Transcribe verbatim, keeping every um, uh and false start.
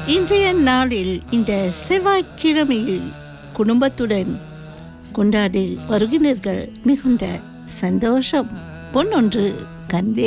இன்றைய நாளில் இந்த செவ்வாய்க்கிழமையில் குடும்பத்துடன் கொண்டாடி வருகின்றீர்கள். மிகுந்த சந்தோஷம். பொன்னொன்று கண்டே